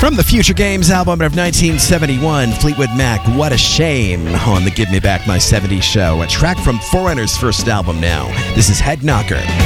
From the Future Games album of 1971, Fleetwood Mac, What a Shame, on the Give Me Back My 70s show. A track from Foreigner's first album now. This is Head Knocker.